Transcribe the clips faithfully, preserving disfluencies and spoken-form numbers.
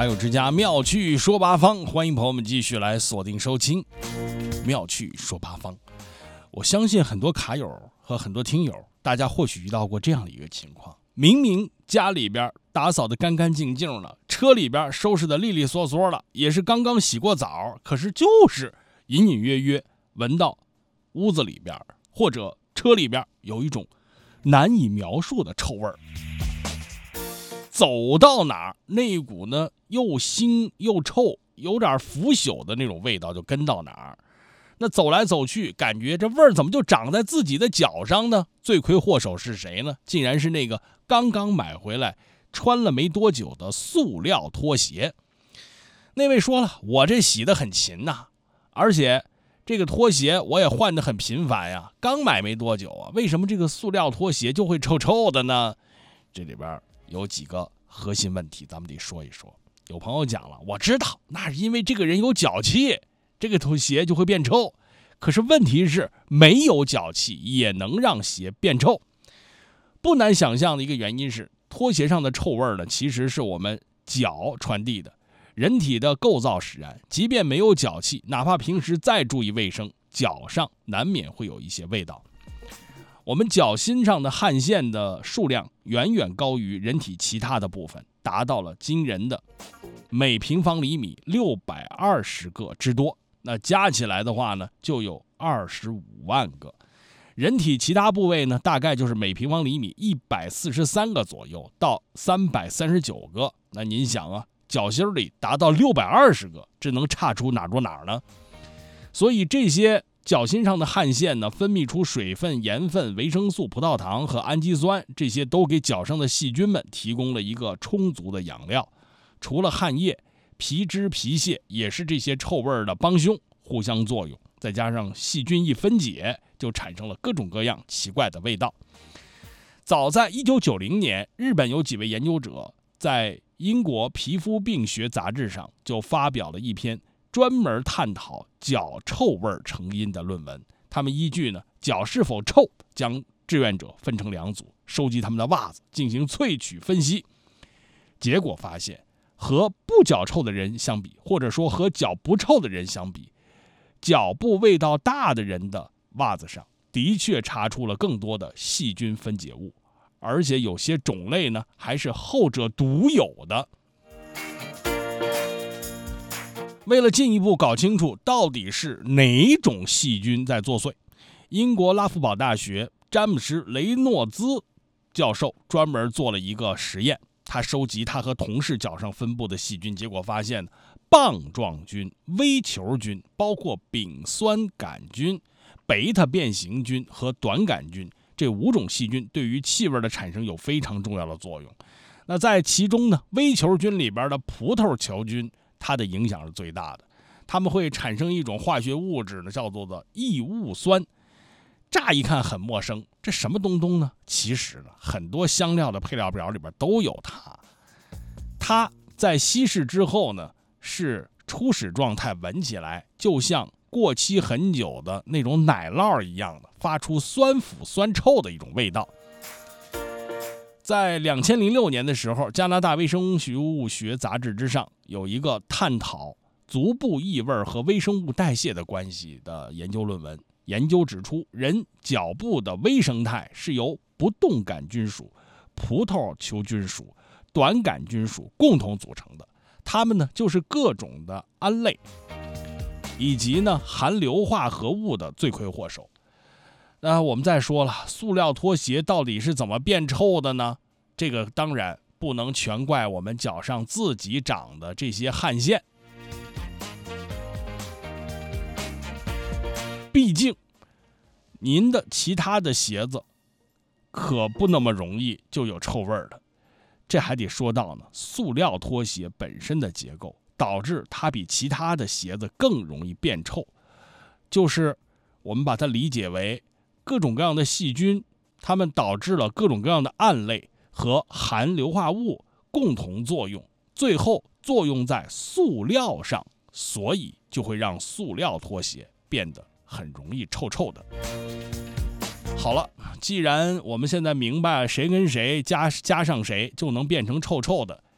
卡友之家妙趣说八方，欢迎朋友们继续来锁定收听妙趣说八方。我相信很多卡友和很多听友，大家或许遇到过这样的一个情况，明明家里边打扫得干干净净了，车里边收拾得利利索索了，也是刚刚洗过澡，可是就是隐隐约约闻到屋子里边或者车里边有一种难以描述的臭味儿。走到哪儿，那一股呢又腥又臭，有点腐朽的那种味道就跟到哪儿。那走来走去，感觉这味儿怎么就长在自己的脚上呢？罪魁祸首是谁呢？竟然是那个刚刚买回来穿了没多久的塑料拖鞋。那位说了，我这洗得很勤呐、啊，而且这个拖鞋我也换得很频繁呀，刚买没多久啊，为什么这个塑料拖鞋就会臭臭的呢？这里边有几个核心问题，咱们得说一说。有朋友讲了，我知道，那是因为这个人有脚气，这个拖鞋就会变臭。可是问题是，没有脚气也能让鞋变臭。不难想象的一个原因是，拖鞋上的臭味呢，其实是我们脚传递的。人体的构造使然，即便没有脚气，哪怕平时再注意卫生，脚上难免会有一些味道。我们脚心上的汗腺的数量远远高于人体其他的部分，达到了惊人的每平方厘米六百二十个之多。那加起来的话呢，就有二十五万个。人体其他部位呢，大概就是每平方厘米一百四十三个左右到三百三十九个。那您想啊，脚心里达到六百二十个，这能差出哪儿多哪儿呢？所以这些脚心上的汗腺呢，分泌出水分、盐分、维生素、葡萄糖和氨基酸，这些都给脚上的细菌们提供了一个充足的养料。除了汗液，皮脂、皮屑也是这些臭味的帮凶，互相作用，再加上细菌一分解，就产生了各种各样奇怪的味道。早在一九九零年，日本有几位研究者在英国皮肤病学杂志上就发表了一篇专门探讨脚臭味成因的论文。他们依据呢脚是否臭，将志愿者分成两组，收集他们的袜子进行萃取分析。结果发现，和不脚臭的人相比，或者说和脚不臭的人相比，脚部味道大的人的袜子上的确查出了更多的细菌分解物，而且有些种类呢还是后者独有的。为了进一步搞清楚到底是哪种细菌在作祟，英国拉夫堡大学詹姆斯·雷诺兹教授专门做了一个实验。他收集他和同事脚上分布的细菌，结果发现棒状菌、微球菌，包括丙酸杆菌、贝塔变形菌和短杆菌，这五种细菌对于气味的产生有非常重要的作用。那在其中呢，微球菌里边的葡萄球菌，它的影响是最大的。它们会产生一种化学物质呢，叫做的异戊酸。乍一看很陌生，这什么东东呢？其实呢，很多香料的配料表里边都有它。它在稀释之后呢，是初始状态，闻起来就像过期很久的那种奶酪一样的，发出酸腐酸臭的一种味道。在两千零六年的时候，加拿大微生物学杂志之上有一个探讨足部异味和微生物代谢的关系的研究论文。研究指出，人脚部的微生态是由不动杆菌属、葡萄球菌属、短杆菌属共同组成的。它们呢，就是各种的胺类以及呢含硫化合物的罪魁祸首。那我们再说了，塑料拖鞋到底是怎么变臭的呢？这个当然不能全怪我们脚上自己长的这些汗腺。毕竟您的其他的鞋子可不那么容易就有臭味的。这还得说到呢，塑料拖鞋本身的结构导致它比其他的鞋子更容易变臭，就是我们把它理解为各种各样的细菌，它们导致了各种各样的胺类和含硫化物共同作用，最后作用在塑料上，所以就会让塑料拖鞋变得很容易臭臭的。好了，既然我们现在明白谁跟谁加加上谁就能变成臭臭的，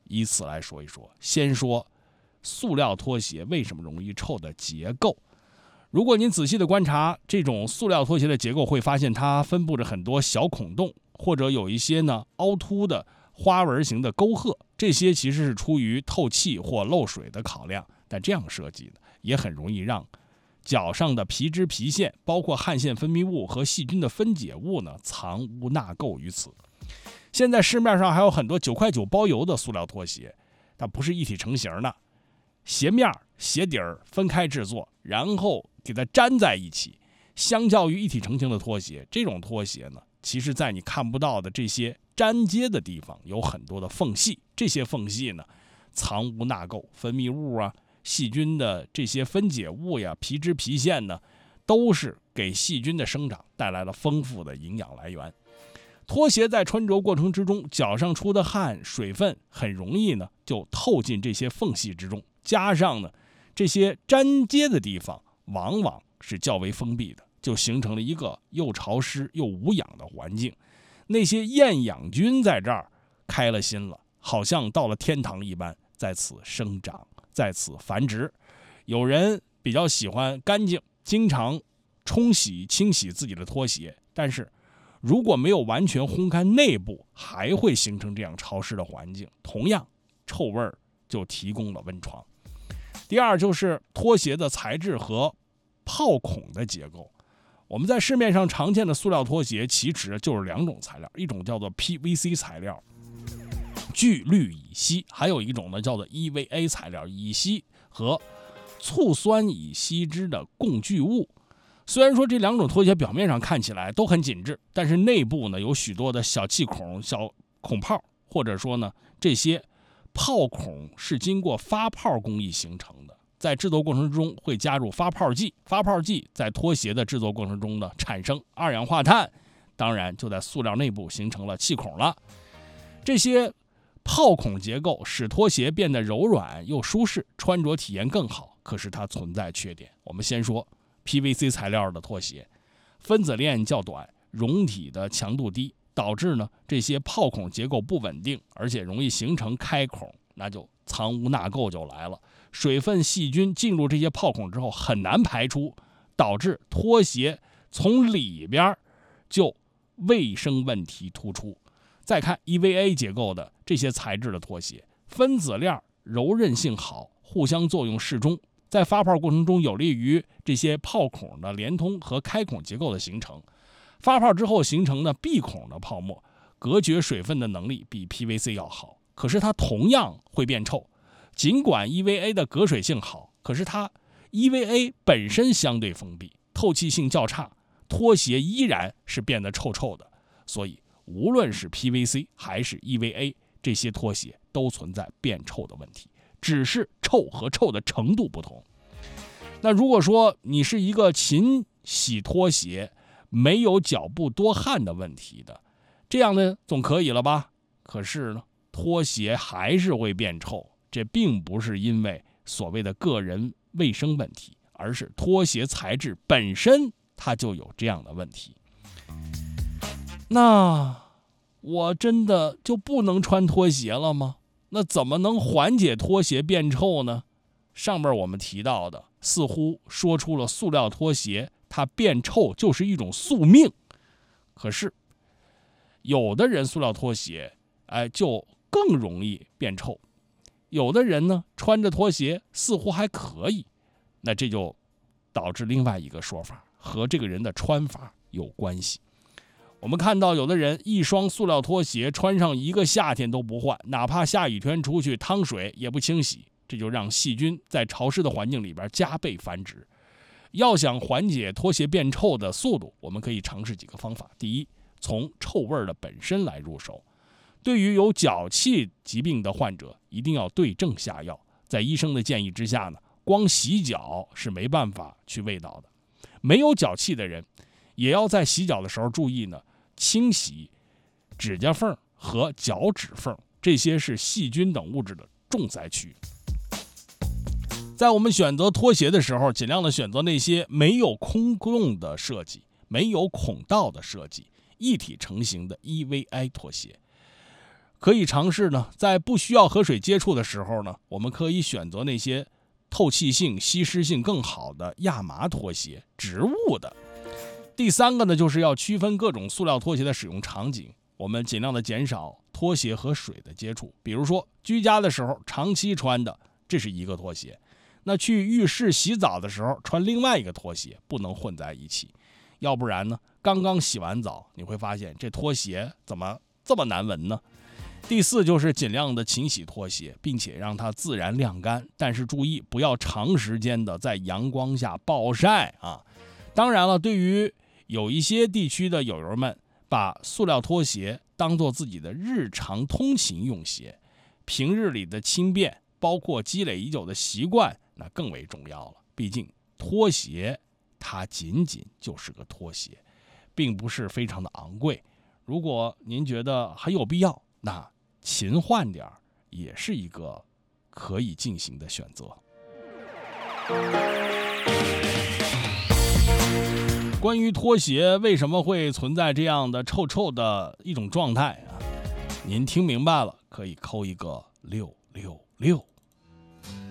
依次来说一说。先说塑料拖鞋为什么容易臭的结构。如果您仔细的观察这种塑料拖鞋的结构，会发现它分布着很多小孔洞，或者有一些呢凹凸的花纹型的沟壑，这些其实是出于透气或漏水的考量，但这样设计呢，也很容易让脚上的皮脂皮腺，包括汗腺分泌物和细菌的分解物呢，藏污纳垢于此。现在市面上还有很多九块九包邮的塑料拖鞋，它不是一体成型的，鞋面鞋底儿分开制作，然后给它粘在一起。相较于一体成型的拖鞋，这种拖鞋呢，其实在你看不到的这些粘接的地方有很多的缝隙，这些缝隙呢，藏污纳垢，分泌物啊、细菌的这些分解物呀、皮脂皮腺呢，都是给细菌的生长带来了丰富的营养来源。拖鞋在穿着过程之中，脚上出的汗、水分很容易呢就透进这些缝隙之中，加上呢这些粘接的地方往往是较为封闭的，就形成了一个又潮湿又无氧的环境。那些厌氧菌在这儿开了心了，好像到了天堂一般，在此生长，在此繁殖。有人比较喜欢干净，经常冲洗清洗自己的拖鞋，但是如果没有完全烘干内部，还会形成这样潮湿的环境，同样臭味就提供了温床。第二就是拖鞋的材质和泡孔的结构。我们在市面上常见的塑料拖鞋其实就是两种材料，一种叫做 P V C 材料，聚氯乙烯，还有一种呢叫做 E V A 材料，乙烯和醋酸乙烯酯的共聚物。虽然说这两种拖鞋表面上看起来都很紧致，但是内部呢有许多的小气孔、小孔泡，或者说呢这些泡孔是经过发泡工艺形成的。在制作过程中会加入发泡剂，发泡剂在拖鞋的制作过程中呢产生二氧化碳，当然就在塑料内部形成了气孔了。这些泡孔结构使拖鞋变得柔软又舒适，穿着体验更好。可是它存在缺点。我们先说 P V C 材料的拖鞋，分子链较短，溶体的强度低，导致呢这些泡孔结构不稳定，而且容易形成开孔，那就藏污纳垢就来了。水分细菌进入这些泡孔之后很难排出，导致拖鞋从里边就卫生问题突出。再看 E V A 结构的这些材质的拖鞋，分子链柔韧性好，互相作用适中，在发泡过程中有利于这些泡孔的连通和开孔结构的形成。发泡之后形成的闭孔的泡沫，隔绝水分的能力比 P V C 要好，可是它同样会变臭。尽管 E V A 的隔水性好，可是它 E V A 本身相对封闭，透气性较差，拖鞋依然是变得臭臭的。所以无论是 P V C 还是 E V A， 这些拖鞋都存在变臭的问题，只是臭和臭的程度不同。那如果说你是一个勤洗拖鞋，没有脚部多汗的问题的，这样呢总可以了吧？可是呢，拖鞋还是会变臭。这并不是因为所谓的个人卫生问题，而是拖鞋材质本身它就有这样的问题。那我真的就不能穿拖鞋了吗？那怎么能缓解拖鞋变臭呢？上面我们提到的似乎说出了塑料拖鞋它变臭就是一种宿命。可是有的人塑料拖鞋哎就更容易变臭，有的人呢穿着拖鞋似乎还可以，那这就导致另外一个说法，和这个人的穿法有关系。我们看到有的人一双塑料拖鞋穿上一个夏天都不换，哪怕下雨天出去趟水也不清洗，这就让细菌在潮湿的环境里边加倍繁殖。要想缓解拖鞋变臭的速度，我们可以尝试几个方法。第一，从臭味的本身来入手。对于有脚气疾病的患者，一定要对症下药。在医生的建议之下呢，光洗脚是没办法去味道的。没有脚气的人，也要在洗脚的时候注意呢，清洗指甲缝和脚趾缝，这些是细菌等物质的重灾区。在我们选择拖鞋的时候，尽量的选择那些没有空洞的设计、没有孔道的设计、一体成型的 E V A 拖鞋。 可以尝试呢，在不需要和水接触的时候呢，我们可以选择那些透气性、吸湿性更好的亚麻拖鞋，植物的。第三个呢，就是要区分各种塑料拖鞋的使用场景，我们尽量的减少拖鞋和水的接触。比如说，居家的时候长期穿的，这是一个拖鞋；那去浴室洗澡的时候穿另外一个拖鞋，不能混在一起。要不然呢，刚刚洗完澡，你会发现这拖鞋怎么这么难闻呢？第四就是尽量的勤洗拖鞋，并且让它自然晾干，但是注意不要长时间的在阳光下暴晒啊。当然了，对于有一些地区的友友们，把塑料拖鞋当做自己的日常通勤用鞋，平日里的轻便，包括积累已久的习惯，那更为重要了。毕竟拖鞋它仅仅就是个拖鞋，并不是非常的昂贵。如果您觉得很有必要，那勤换点儿也是一个可以进行的选择。关于拖鞋为什么会存在这样的臭臭的一种状态啊，您听明白了可以扣一个六六六。